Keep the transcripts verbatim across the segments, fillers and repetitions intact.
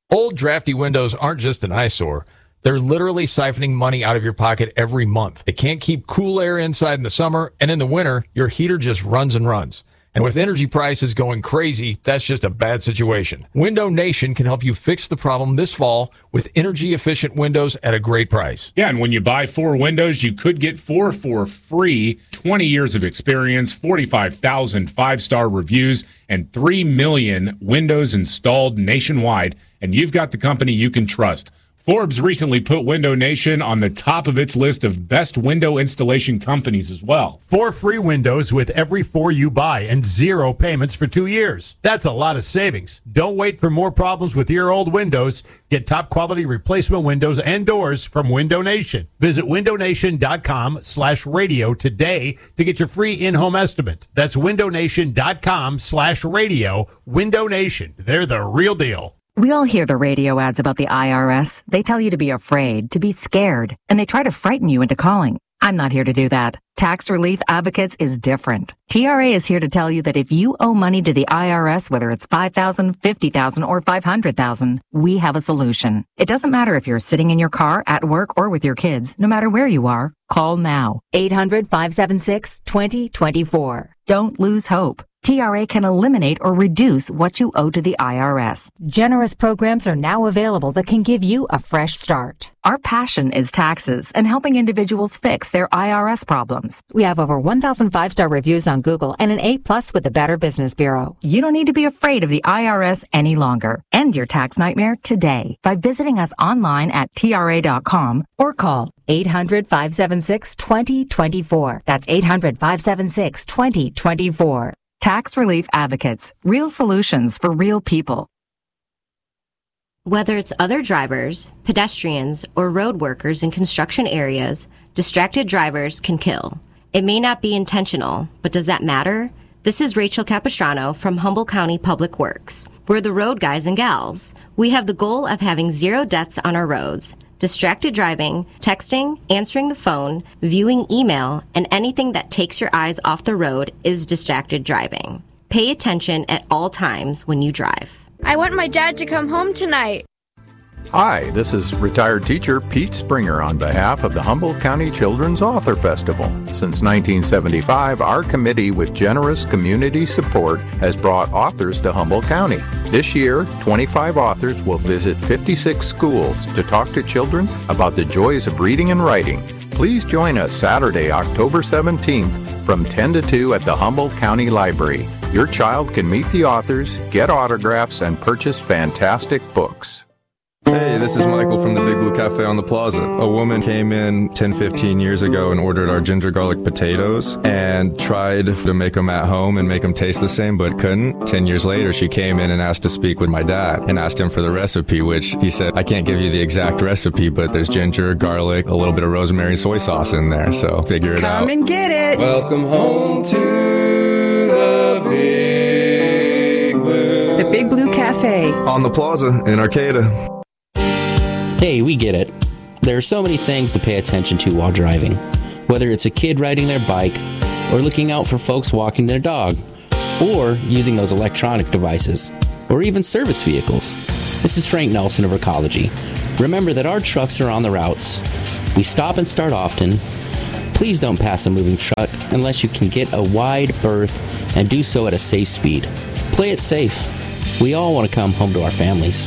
Old, drafty windows aren't just an eyesore. They're literally siphoning money out of your pocket every month. They can't keep cool air inside in the summer, and in the winter, your heater just runs and runs. And with energy prices going crazy, that's just a bad situation. Window Nation can help you fix the problem this fall with energy-efficient windows at a great price. Yeah, and when you buy four windows, you could get four for free. twenty years of experience, forty-five thousand five-star reviews, and three million windows installed nationwide. And you've got the company you can trust. Forbes recently put Window Nation on the top of its list of best window installation companies as well. Four free windows with every four you buy and zero payments for two years. That's a lot of savings. Don't wait for more problems with your old windows. Get top quality replacement windows and doors from Window Nation. Visit windownation.com slash radio today to get your free in-home estimate. That's windownation.com slash radio. Window Nation. They're the real deal. We all hear the radio ads about the I R S. They tell you to be afraid, to be scared, and they try to frighten you into calling. I'm not here to do that. Tax Relief Advocates is different. T R A is here to tell you that if you owe money to the I R S, whether it's five thousand dollars, fifty thousand dollars, or five hundred thousand dollars, we have a solution. It doesn't matter if you're sitting in your car, at work, or with your kids. No matter where you are, call now. eight hundred, five seven six, two zero two four. Don't lose hope. T R A can eliminate or reduce what you owe to the I R S. Generous programs are now available that can give you a fresh start. Our passion is taxes and helping individuals fix their I R S problems. We have over one thousand five-star reviews on Google and an A plus with the Better Business Bureau. You don't need to be afraid of the I R S any longer. End your tax nightmare today by visiting us online at T R A dot com or call eight hundred, five seven six, two zero two four. That's eight hundred, five seven six, two zero two four. Tax Relief Advocates. Real solutions for real people. Whether it's other drivers, pedestrians, or road workers in construction areas, distracted drivers can kill. It may not be intentional, but does that matter? This is Rachel Capistrano from Humboldt County Public Works. We're the road guys and gals. We have the goal of having zero deaths on our roads. Distracted driving, texting, answering the phone, viewing email, and anything that takes your eyes off the road is distracted driving. Pay attention at all times when you drive. I want my dad to come home tonight. Hi, this is retired teacher Pete Springer on behalf of the Humboldt County Children's Author Festival. Since nineteen seventy-five, our committee with generous community support has brought authors to Humboldt County. This year, twenty-five authors will visit fifty-six schools to talk to children about the joys of reading and writing. Please join us Saturday, October seventeenth from ten to two at the Humboldt County Library. Your child can meet the authors, get autographs, and purchase fantastic books. Hey, this is Michael from the Big Blue Cafe on the Plaza. A woman came in ten, fifteen years ago and ordered our ginger garlic potatoes and tried to make them at home and make them taste the same, but couldn't. ten years later, she came in and asked to speak with my dad and asked him for the recipe, which he said, I can't give you the exact recipe, but there's ginger, garlic, a little bit of rosemary and soy sauce in there, so figure it Come out. Come and get it. Welcome home to the Big Blue. The Big Blue Cafe. On the Plaza in Arcata. Hey, we get it. There are so many things to pay attention to while driving, whether it's a kid riding their bike, or looking out for folks walking their dog, or using those electronic devices, or even service vehicles. This is Frank Nelson of Recology. Remember that our trucks are on the routes. We stop and start often. Please don't pass a moving truck unless you can get a wide berth and do so at a safe speed. Play it safe. We all want to come home to our families.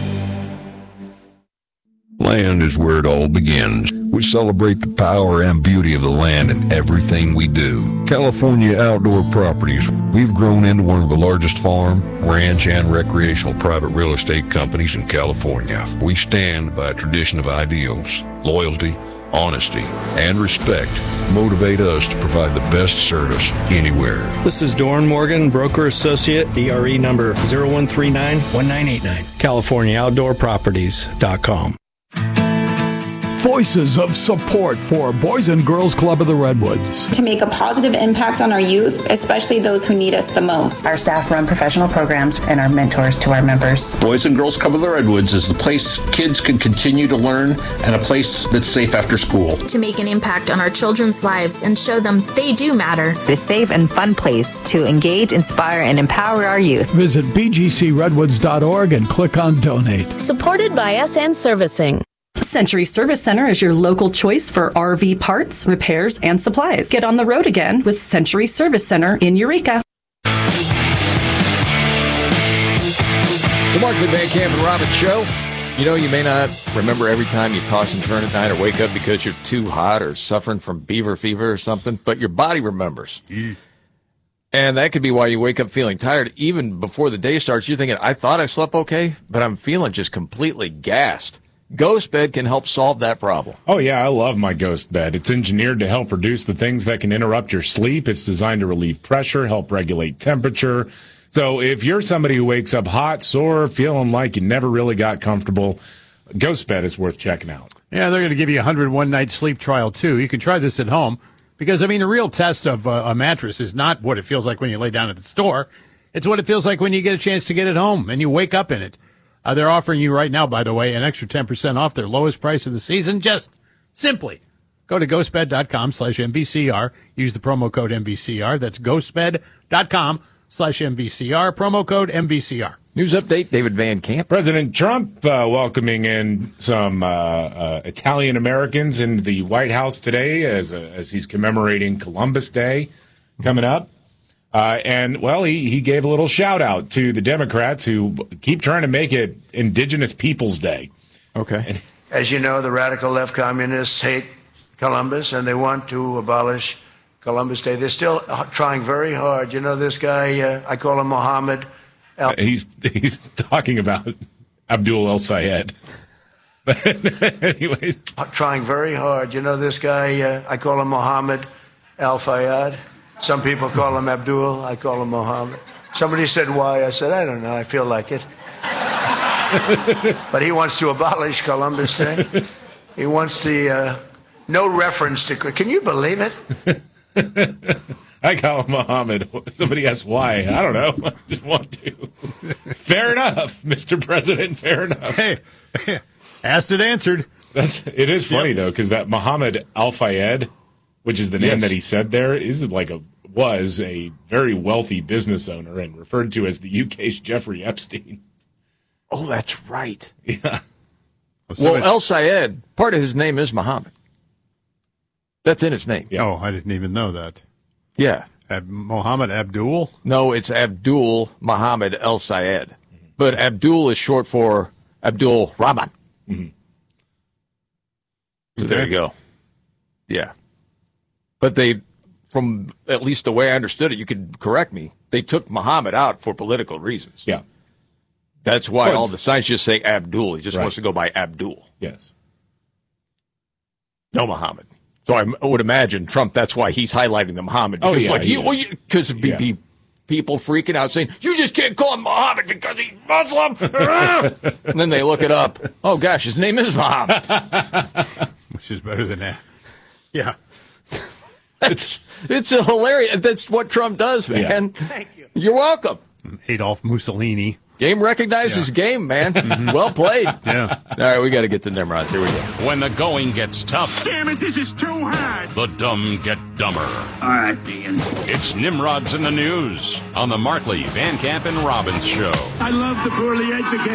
Land is where it all begins. We celebrate the power and beauty of the land in everything we do. California Outdoor Properties. We've grown into one of the largest farm, ranch, and recreational private real estate companies in California. We stand by a tradition of ideals, loyalty, honesty, and respect motivate us to provide the best service anywhere. This is Dorn Morgan, broker associate, D R E number zero one three nine, one nine eight nine, California Outdoor Properties dot com. voices of support for Boys and Girls Club of the Redwoods. To make a positive impact on our youth, especially those who need us the most. Our staff run professional programs and are mentors to our members. Boys and Girls Club of the Redwoods is the place kids can continue to learn and a place that's safe after school. To make an impact on our children's lives and show them they do matter. A safe and fun place to engage, inspire, and empower our youth. Visit b g c redwoods dot org and click on donate. Supported by S N Servicing. Century Service Center is your local choice for R V parts, repairs, and supplies. Get on the road again with Century Service Center in Eureka. The Markley Van Camp and Robbins Show. You know, you may not remember every time you toss and turn at night or wake up because you're too hot or suffering from beaver fever or something, but your body remembers. Mm. And that could be why you wake up feeling tired. Even before the day starts, you're thinking, I thought I slept okay, but I'm feeling just completely gassed. Ghost Bed can help solve that problem. Oh, yeah, I love my Ghost Bed. It's engineered to help reduce the things that can interrupt your sleep. It's designed to relieve pressure, help regulate temperature. So if you're somebody who wakes up hot, sore, feeling like you never really got comfortable, Ghost Bed is worth checking out. Yeah, they're going to give you a one hundred one night sleep trial, too. You can try this at home because, I mean, the real test of uh, a mattress is not what it feels like when you lay down at the store. It's what it feels like when you get a chance to get it home and you wake up in it. Uh, they're offering you right now, by the way, an extra ten percent off their lowest price of the season. Just simply go to ghostbed.com slash MVCR. Use the promo code M V C R. That's ghostbed.com slash MVCR. Promo code M V C R. News update, David Van Camp. President Trump uh, welcoming in some uh, uh, Italian Americans in the White House today as, uh, as he's commemorating Columbus Day coming up. Uh, and, well, he, he gave a little shout-out to the Democrats who keep trying to make it Indigenous Peoples Day. Okay. And, as you know, the radical left communists hate Columbus, and they want to abolish Columbus Day. They're still trying very hard. You know this guy, uh, I call him Mohammed. El- he's, he's talking about Abdul El-Sayed. But anyways. Trying very hard. You know this guy, uh, I call him Mohammed El-Fayed. Some people call him Abdul. I call him Mohammed. Somebody said, why? I said, I don't know. I feel like it. But he wants to abolish Columbus Day. He wants the uh, no reference to... Can you believe it? I call him Mohammed. Somebody asked why. I don't know. I just want to. Fair enough, Mister President. Fair enough. Hey, asked it, answered. That's, it is funny, yep. though, because that Mohammed Al-Fayed, which is the name yes. that he said there, is like a was a very wealthy business owner and referred to as the U K's Jeffrey Epstein. Oh, that's right. Yeah. Well, El-Sayed, part of his name is Muhammad. That's in its name. Yeah. Oh, I didn't even know that. Yeah. Ab- Mohammed Abdul? No, it's Abdul Muhammad El-Sayed. Mm-hmm. But Abdul is short for Abdul Rahman. Mm-hmm. So there you go. Yeah. But they, from at least the way I understood it, you could correct me, they took Muhammad out for political reasons. Yeah. That's why well, all the signs just say Abdul. He just right. wants to go by Abdul. Yes. No Muhammad. So I would imagine Trump, that's why he's highlighting the Muhammad. Because oh, yeah. Like, well, because of yeah. people freaking out saying, you just can't call him Muhammad because he's Muslim. And then they look it up. Oh, gosh, his name is Muhammad. Which is better than that. Yeah. It's it's a hilarious. That's what Trump does, man. Yeah. Thank you. You're welcome. Adolf Mussolini. Game recognizes yeah. game, man. Well played. Yeah. All right, we got to get the Nimrods. Here we go. When the going gets tough. Damn it, this is too hard. The dumb get dumber. All right, Dean. It's Nimrods in the News on the Markley, Van Camp, and Robbins Show. I love the poorly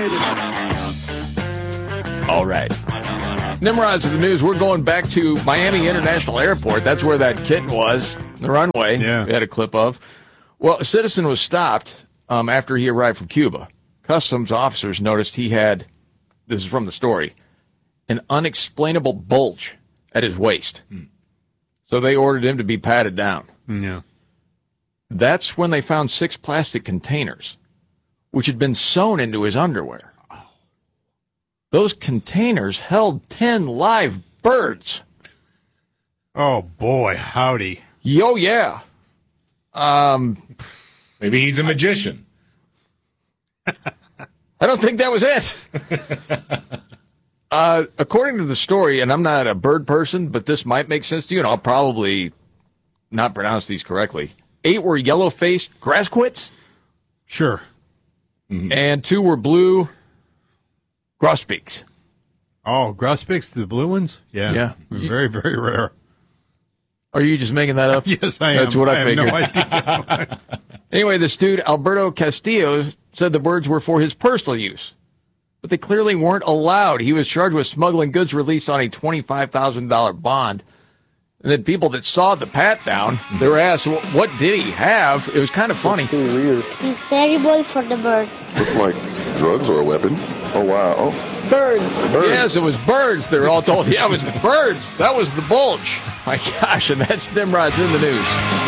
educated. All right. Nimrods of the News, we're going back to Miami International Airport. That's where that kitten was, the runway. Yeah. We had a clip of. Well, a citizen was stopped um, after he arrived from Cuba. Customs officers noticed he had, this is from the story, an unexplainable bulge at his waist. Hmm. So they ordered him to be patted down. Yeah. That's when they found six plastic containers, which had been sewn into his underwear. Those containers held ten live birds. Oh, boy, howdy. Yo, yeah. Um, Maybe he's a magician. I don't think that was it. Uh, according to the story, and I'm not a bird person, but this might make sense to you, and I'll probably not pronounce these correctly. Eight were yellow-faced grassquits. Sure. Mm-hmm. And two were blue grosbeaks. Oh, grosbeaks, the blue ones? Yeah. Yeah. Very, very rare. Are you just making that up? Yes, I am. That's what I, I figured. have no idea. Anyway, this dude, Alberto Castillo, said the birds were for his personal use, but they clearly weren't allowed. He was charged with smuggling goods, released on a twenty-five thousand dollars bond. And then people that saw the pat down, they were asked, well, what did he have? It was kind of funny. It's terrible for the birds. It's like drugs or a weapon. Oh, wow. Oh. Birds. birds. Yes, it was birds. They were all told, yeah, it was birds. That was the bulge. My gosh, and that's Nimrod's in the news.